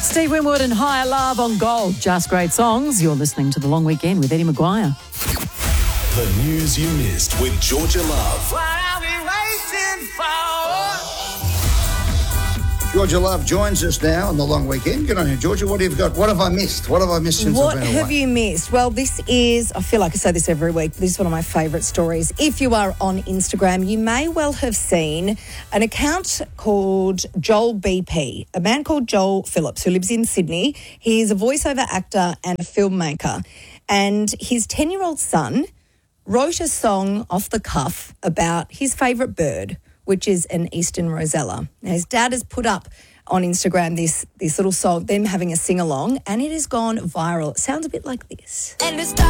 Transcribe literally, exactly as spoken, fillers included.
Steve Winwood and Higher Love on Gold. Just great songs. You're listening to The Long Weekend with Eddie Maguire. The news you missed with Georgia Love. What are we waiting for? Georgia Love joins us now on The Long Weekend. Good on you, Georgia. What have you got? What have I missed? What have I missed since What I've been have away? you missed? Well, this is, I feel like I say this every week, but this is one of my favourite stories. If you are on Instagram, you may well have seen an account called Joel B P, a man called Joel Phillips who lives in Sydney. He's a voiceover actor and a filmmaker. And his ten-year-old son wrote a song off the cuff about his favourite bird, which is an eastern rosella. Now, his dad has put up on Instagram this, this little song, them having a sing-along, and it has gone viral. It sounds a bit like this. And it's